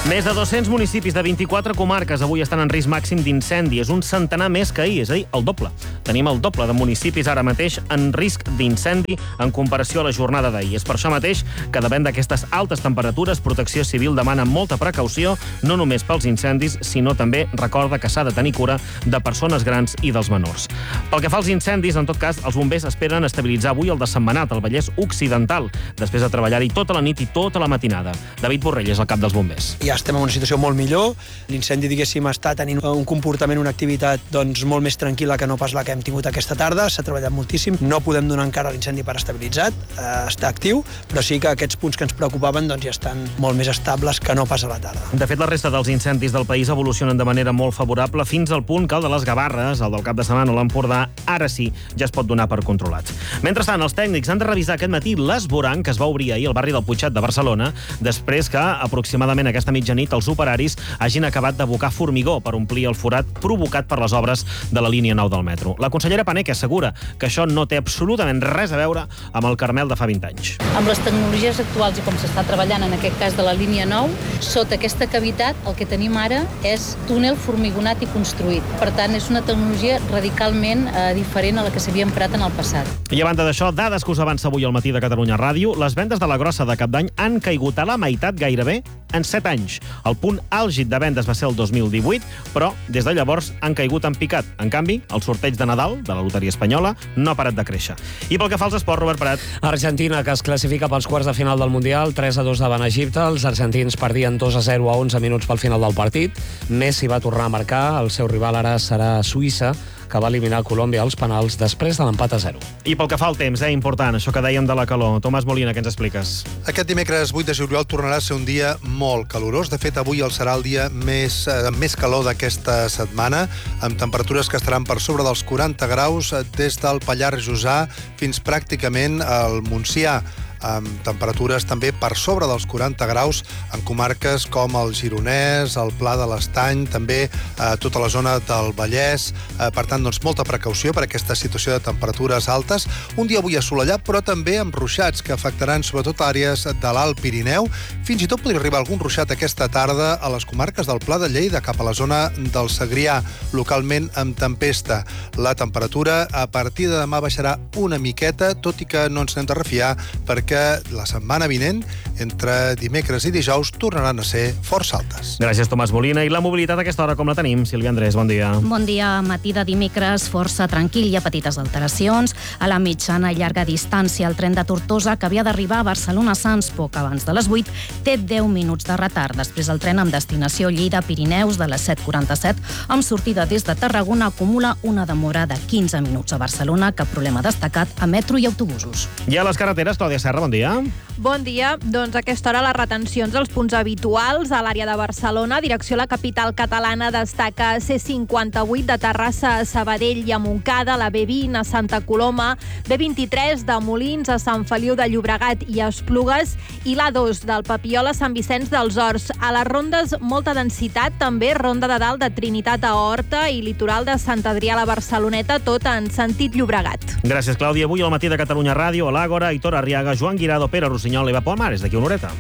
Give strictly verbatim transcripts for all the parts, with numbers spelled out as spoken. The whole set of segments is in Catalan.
Més de dos-cents municipis de vint-i-quatre comarques avui estan en risc màxim d'incendi. És un centenar més que ahir, és a dir, el doble. Tenim el doble de municipis ara mateix en risc d'incendi en comparació a la jornada d'ahir. És per això mateix que davant d'aquestes altes temperatures, Protecció Civil demana molta precaució, no només pels incendis, sinó també recorda que s'ha de tenir cura de persones grans i dels menors. Pel que fa als incendis, en tot cas, els bombers esperen estabilitzar avui el de Sentmenat, al Vallès Occidental, després de treballar-hi tota la nit i tota la matinada. David Borrell és el cap dels bombers. Ja estem en una situació molt millor. L'incendi, diguéssim, està tenint un comportament, una activitat doncs, molt més tranquil·la que no pas la que hem tingut aquesta tarda. S'ha treballat moltíssim. No podem donar encara l'incendi per estabilitzat. Eh, està actiu, però sí que aquests punts que ens preocupaven doncs, ja estan molt més estables que no pas a la tarda. De fet, la resta dels incendis del país evolucionen de manera molt favorable fins al punt que el de les Gavarres, el del cap de setmana o l'Empordà, ara sí, ja es pot donar per controlat. Mentrestant, els tècnics han de revisar aquest matí l'esvoranc que es va obrir ahir al barri del Putxet de Barcelona, després que aproximadament aquesta mitjanit els operaris hagin acabat d'abocar formigó per omplir el forat provocat per les obres de la línia nou del metro. La consellera Paneque assegura que això no té absolutament res a veure amb el Carmel de fa vint anys. Amb les tecnologies actuals i com s'està treballant en aquest cas de la línia nou, sota aquesta cavitat el que tenim ara és túnel formigonat i construït. Per tant, és una tecnologia radicalment eh, diferent a la que s'havia emprat en el passat. I a banda d'això, dades que us avança avui al matí de Catalunya Ràdio, les vendes de la grossa de Cap d'Any han caigut a la meitat gairebé en set anys. El punt àlgid de vendes va ser el dos mil divuit, però des de llavors han caigut en picat. En canvi, el sorteig de Nadal de la loteria espanyola no ha parat de créixer. I pel que fa als esports, Robert Prat. Argentina, que es classifica pels quarts de final del Mundial, tres a dos davant Egipte. Els argentins perdien dos a zero a onze minuts pel final del partit. Messi va tornar a marcar. El seu rival ara serà Suïssa, que va eliminar Colòmbia als penals després de l'empat a zero. I pel que fa al temps, eh, important, això que dèiem de la calor. Tomàs Molina, què ens expliques? Aquest dimecres vuit de juliol tornarà a ser un dia molt calorós. De fet, avui el serà el dia més, eh, més calor d'aquesta setmana, amb temperatures que estaran per sobre dels quaranta graus des del Pallars Jussà fins pràcticament al Montsià, amb temperatures també per sobre dels quaranta graus en comarques com el Gironès, el Pla de l'Estany, també eh, tota la zona del Vallès. Eh, per tant, doncs, molta precaució per aquesta situació de temperatures altes. Un dia avui assolellat, però també amb ruixats que afectaran sobretot àrees de l'Alt Pirineu. Fins i tot podria arribar algun ruixat aquesta tarda a les comarques del Pla de Lleida cap a la zona del Segrià, localment amb tempesta. La temperatura a partir de demà baixarà una miqueta, tot i que no ens n'hem de refiar perquè que la setmana vinent, entre dimecres i dijous, tornaran a ser força altes. Gràcies, Tomàs Molina. I la mobilitat a aquesta hora com la tenim? Sílvia Andrés, bon dia. Bon dia. Matí de dimecres força tranquil. Hi ha petites alteracions. A la mitjana i llarga distància, el tren de Tortosa, que havia d'arribar a Barcelona-Sants poc abans de les vuit, té deu minuts de retard. Després el tren amb destinació Lleida-Pirineus de les set quaranta-set, amb sortida des de Tarragona, acumula una demora de quinze minuts a Barcelona, cap problema destacat a metro i autobusos. I a les carreteres, Clàudia Serra, bon dia. Bon dia. Doncs a aquesta hora les retencions als punts habituals a l'àrea de Barcelona, direcció a la capital catalana, destaca C cinquanta-vuit de Terrassa a Sabadell i a Montcada, la B vint a Santa Coloma, B vint-i-tres de Molins a Sant Feliu de Llobregat i a Esplugues i l'A dos del Papiol a Sant Vicenç dels Horts. A les rondes, molta densitat, també Ronda de Dalt de Trinitat a Horta i litoral de Sant Adrià a la Barceloneta, tot en sentit Llobregat. Gràcies, Clàudia. Avui al matí de Catalunya Ràdio, a l'Àgora, Aitor Arriaga, Joan Guirado, Pere Rossinyol i Eva Palmares, d'aquí una horeta.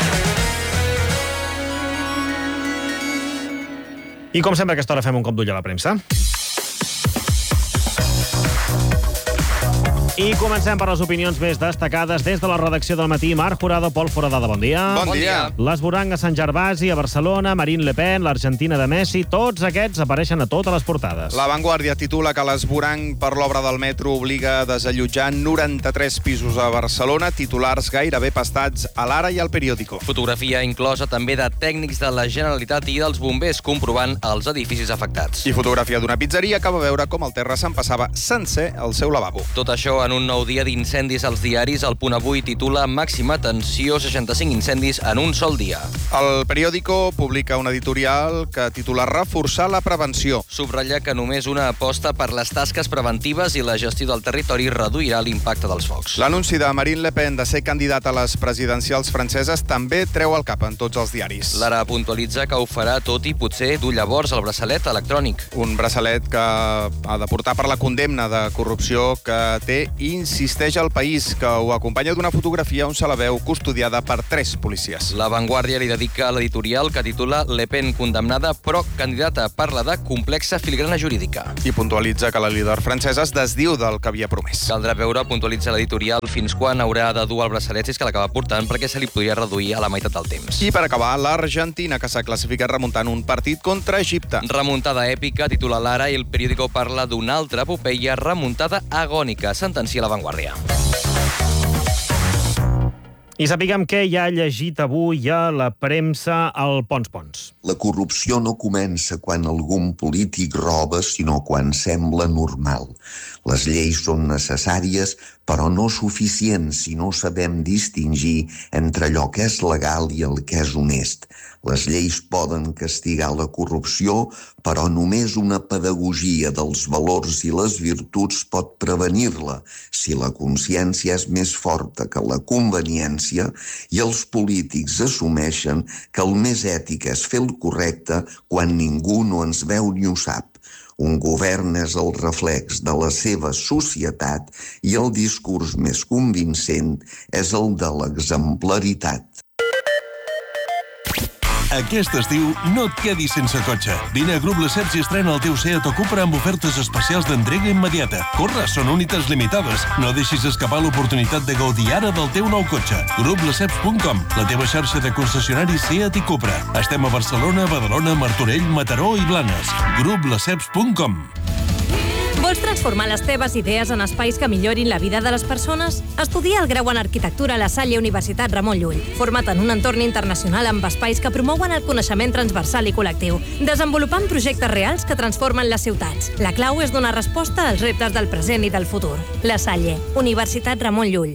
I com sempre a aquesta hora fem un cop d'ull a la premsa. I comencem per les opinions més destacades des de la redacció del matí. Marc Jurado, Pol Foradada, bon dia. Bon dia. L'esvoranc a Sant Gervasi, a Barcelona, Marine Le Pen, l'Argentina de Messi, tots aquests apareixen a totes les portades. La Vanguardia titula que l'esvoranc per l'obra del metro obliga a desallotjar noranta-tres pisos a Barcelona, titulars gairebé pastats a l'Ara i al Periódico. Fotografia inclosa també de tècnics de la Generalitat i dels bombers comprovant els edificis afectats. I fotografia d'una pizzeria que va veure com el terra se'n passava sencer al seu lavabo. Tot això en un nou dia d'incendis als diaris. El Punt Avui titula Màxima tensió, seixanta-cinc incendis en un sol dia. El Periódico publica un editorial que titula Reforçar la prevenció. Subratlla que només una aposta per les tasques preventives i la gestió del territori reduirà l'impacte dels focs. L'anunci de Marine Le Pen de ser candidat a les presidencials franceses també treu el cap en tots els diaris. L'Ara puntualitza que ho farà tot i potser dur llavors el braçalet electrònic. Un braçalet que ha de portar per la condemna de corrupció que té insisteix al País, que ho acompanya d'una fotografia on se la veu custodiada per tres policies. La Vanguardia li dedica l'editorial que titula Le Pen condemnada, però candidata. Parla de complexa filigrana jurídica. I puntualitza que la líder francesa es desdiu del que havia promès. Caldrà veure, puntualitza l'editorial, fins quan haurà de dur el braçalet, si és que l'acaba portant, perquè se li podria reduir a la meitat del temps. I per acabar, l'Argentina, que s'ha classificat remuntant un partit contra Egipte. Remuntada èpica, titula l'Ara, i el periòdico parla d'una altra epopeia, remuntada agònica, sentencia la Vanguardia. I sapiguem què hi ha llegit avui a la premsa al Pons Pons. La corrupció no comença quan algun polític roba, sinó quan sembla normal. Les lleis són necessàries, però no suficients si no sabem distingir entre allò que és legal i el que és honest. Les lleis poden castigar la corrupció, però només una pedagogia dels valors i les virtuts pot prevenir-la, si la consciència és més forta que la conveniència i els polítics assumeixen que el més ètic és fer el correcte quan ningú no ens veu ni ho sap. Un govern és el reflex de la seva societat i el discurs més convincent és el de l'exemplaritat. Aquest estiu no et quedis sense cotxe. Vine a Grup Lesseps i estrena el teu Seat o Cupra amb ofertes especials d'entrega immediata. Corre, són unitats limitades. No deixis escapar l'oportunitat de gaudir ara del teu nou cotxe. grup lesseps punt com, la teva xarxa de concessionaris Seat i Cupra. Estem a Barcelona, Badalona, Martorell, Mataró i Blanes. grup lesseps punt com. Vols transformar les teves idees en espais que millorin la vida de les persones? Estudia el grau en arquitectura a la Salle Universitat Ramon Llull. Forma't en un entorn internacional amb espais que promouen el coneixement transversal i col·lectiu, desenvolupant projectes reals que transformen les ciutats. La clau és donar resposta als reptes del present i del futur. La Salle, Universitat Ramon Llull.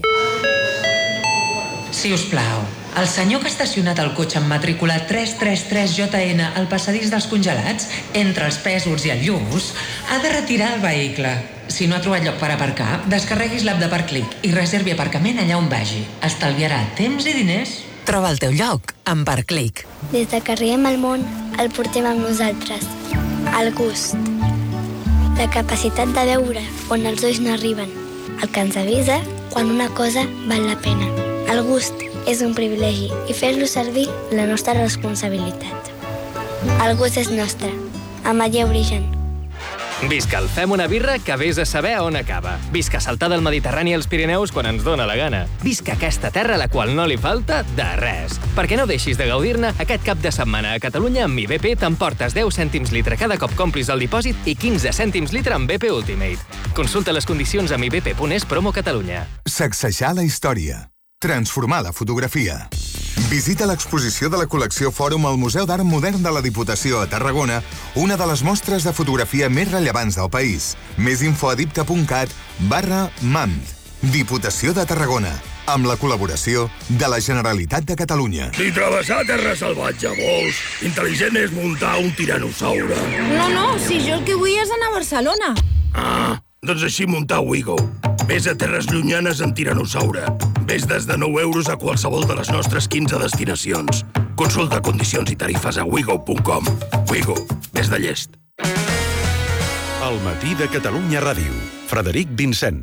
Si us plau, el senyor que ha estacionat el cotxe amb matrícula tres tres tres J N al passadís dels congelats, entre els Pèsols i el Lluç, ha de retirar el vehicle. Si no ha trobat lloc per aparcar, descarreguis l'app de Parclic i reservi aparcament allà on vagi. Estalviarà temps i diners. Troba el teu lloc amb Parclic. Des que arribem al món, el portem amb nosaltres. El gust. La capacitat de veure on els ulls no arriben. El que ens avisa quan una cosa val la pena. El gust és un privilegi i fer-lo servir la nostra responsabilitat. El gust és nostre. Ametller Origen. Visca el Fem una birra que vés a saber on acaba. Visca saltar del Mediterrani als Pirineus quan ens dóna la gana. Visca aquesta terra a la qual no li falta de res. Perquè no deixis de gaudir-ne, aquest cap de setmana a Catalunya amb I B P t'emportes deu cèntims litre cada cop complis el dipòsit i quinze cèntims litre amb B P Ultimate. Consulta les condicions amb i b p punt es promo Catalunya. Sacsejar la història. Transformar la fotografia. Visita l'exposició de la col·lecció Fòrum al Museu d'Art Modern de la Diputació a Tarragona, una de les mostres de fotografia més rellevants del país. Més info a dipta punt cat barra MAMD. Diputació de Tarragona, amb la col·laboració de la Generalitat de Catalunya. Si travessar terra salvatge vols, intel·ligent és muntar un tiranosaure. No, no, si jo el que vull és anar a Barcelona. Ah, doncs així muntar Wigo. Vés a terres llunyanes en tiranosaure. Vés des de nou euros a qualsevol de les nostres quinze destinacions. Consulta condicions i tarifes a wigo punt com. Wigo, vés de llest. El matí de Catalunya Ràdio. Frederic Vincent.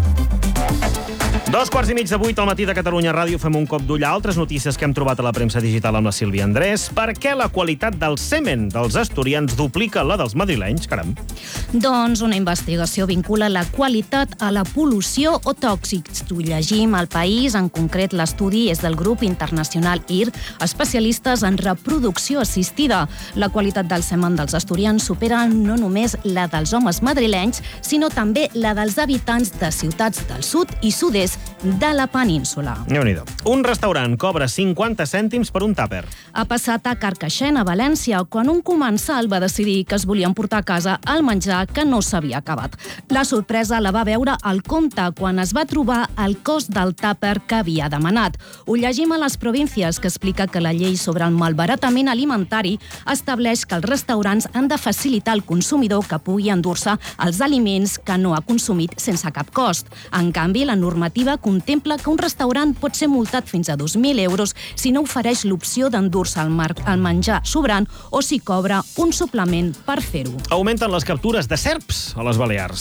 Dos quarts i mig de vuit al matí de Catalunya Ràdio fem un cop d'ull a altres notícies que hem trobat a la premsa digital amb la Sílvia Andrés. Per què la qualitat del semen dels asturians duplica la dels madrilenys? Caram. Doncs una investigació vincula la qualitat a la pol·lució o tòxics. Ho llegim al País, en concret l'estudi és del grup internacional I R, especialistes en reproducció assistida. La qualitat del semen dels asturians supera no només la dels homes madrilenys, sinó també la dels habitants de ciutats del sud i sud-est de la península. Déu-n'hi-do. Un restaurant cobra cinquanta cèntims per un tàper. Ha passat a Carcaixent, a València, quan un comensal va decidir que es volien portar a casa el menjar que no s'havia acabat. La sorpresa la va veure al compte quan es va trobar el cost del tàper que havia demanat. Ho llegim a Les Províncies, que explica que la llei sobre el malbaratament alimentari estableix que els restaurants han de facilitar al consumidor que pugui endur-se els aliments que no ha consumit sense cap cost. En canvi, la normativa contempla que un restaurant pot ser multat fins a dos mil euros si no ofereix l'opció d'endur-se el, el menjar sobrant o si cobra un suplement per fer-ho. Augmenten les captures de serps a les Balears.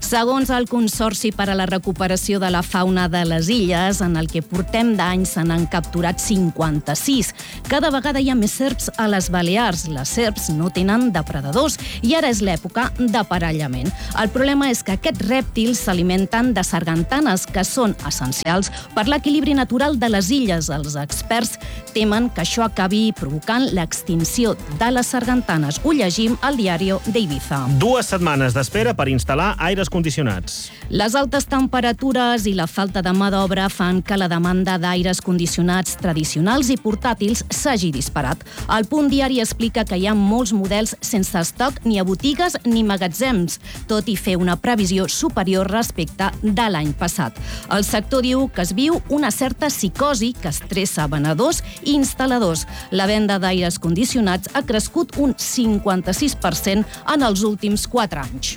Segons el Consorci per a la Recuperació de la Fauna de les Illes, en el que portem d'anys se n'han capturat cinquanta-sis. Cada vegada hi ha més serps a les Balears. Les serps no tenen depredadors i ara és l'època d'aparellament. El problema és que aquests rèptils s'alimenten de sargantanes, que són essencials per l'equilibri natural de les illes. Els experts temen que això acabi provocant l'extinció de les sargantanes. Ho llegim al Diario d'Ibiza. Dues setmanes d'espera per instal·lar aires condicionats. Les altes temperatures i la falta de mà d'obra fan que la demanda d'aires condicionats tradicionals i portàtils s'hagi disparat. El Punt Diari explica que hi ha molts models sense estoc ni a botigues ni magatzems, tot i fer una previsió superior respecte de l'any passat. El sector diu que es viu una certa psicosi que estressa venedors i instal·ladors. La venda d'aires condicionats ha crescut un cinquanta-sis per cent en els últims quatre anys.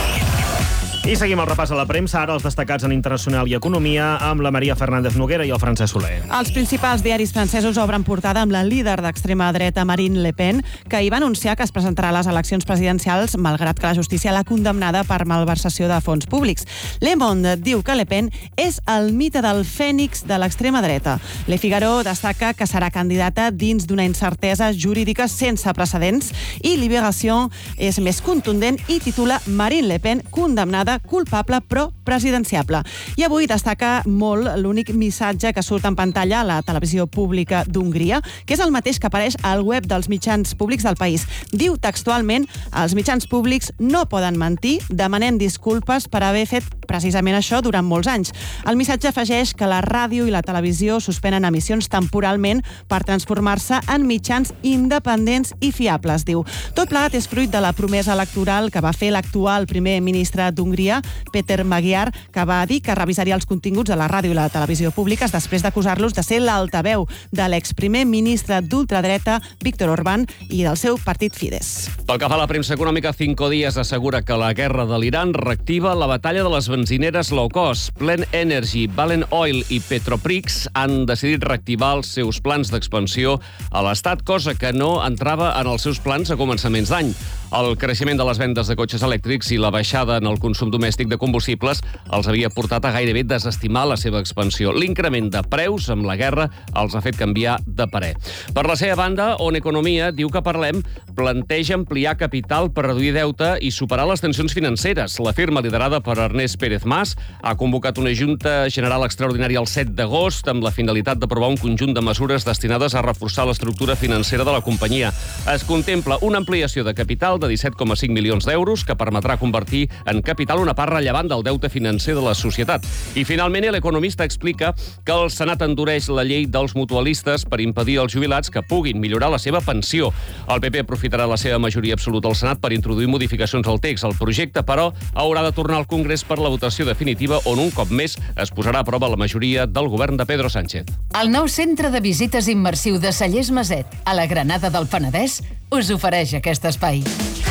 I seguim el repàs a la premsa, ara els destacats en internacional i economia, amb la Maria Fernández Noguera i el Francesc Soler. Els principals diaris francesos obren portada amb la líder d'extrema dreta Marine Le Pen, que hi va anunciar que es presentarà a les eleccions presidencials, malgrat que la justícia l'ha condemnada per malversació de fons públics. Le Monde diu que Le Pen és el mite del fènix de l'extrema dreta. Le Figaro destaca que serà candidata dins d'una incertesa jurídica sense precedents, i Libération és més contundent i titula Marine Le Pen condemnada, culpable però presidenciable. I avui destaca molt l'únic missatge que surt en pantalla a la televisió pública d'Hongria, que és el mateix que apareix al web dels mitjans públics del país. Diu textualment: els mitjans públics no poden mentir, demanem disculpes per haver fet precisament això durant molts anys. El missatge afegeix que la ràdio i la televisió suspenen emissions temporalment per transformar-se en mitjans independents i fiables, diu. Tot plegat és fruit de la promesa electoral que va fer l'actual primer ministre d'Hongria, Peter Magyar, que va dir que revisaria els continguts de la ràdio i la televisió públiques després d'acusar-los de ser l'altaveu de l'exprimer ministre d'ultradreta Viktor Orbán i del seu partit Fidesz. Pel que fa a la premsa econòmica, Cinco Días assegura que la guerra de l'Iran reactiva la batalla de les benzineres low cost. Plen Energy, Valen Oil i Petroprix han decidit reactivar els seus plans d'expansió a l'Estat, cosa que no entrava en els seus plans a començaments d'any. El creixement de les vendes de cotxes elèctrics i la baixada en el consum domèstic de combustibles els havia portat a gairebé desestimar la seva expansió. L'increment de preus amb la guerra els ha fet canviar de parer. Per la seva banda, On Economia diu que Parlem planteja ampliar capital per reduir deute i superar les tensions financeres. La firma, liderada per Ernest Pérez Mas, ha convocat una Junta General Extraordinària el set d'agost amb la finalitat d'aprovar un conjunt de mesures destinades a reforçar l'estructura financera de la companyia. Es contempla una ampliació de capital de disset coma cinc milions d'euros que permetrà convertir en capital una part rellevant del deute financer de la societat. I finalment, l'economista explica que el Senat endureix la llei dels mutualistes per impedir als jubilats que puguin millorar la seva pensió. El P P aprofitarà la seva majoria absoluta al Senat per introduir modificacions al text. El projecte, però, haurà de tornar al Congrés per la votació definitiva, on un cop més es posarà a prova la majoria del govern de Pedro Sánchez. El nou centre de visites immersiu de Cellers Maset, a la Granada del Penedès, us ofereix aquest espai.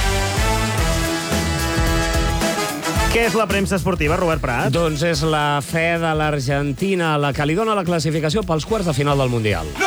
Què és la premsa esportiva, Robert Prat? Doncs és la fe de l'Argentina, la que li dona la classificació pels quarts de final del Mundial. No!